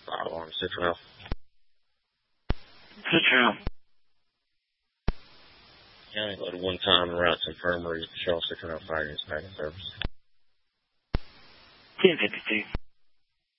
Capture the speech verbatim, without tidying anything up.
Fire alarm, Citronelle. Citronelle. County loaded one time and routes infirmary. Shell Citronelle Fire Units back in service. ten fifty-two.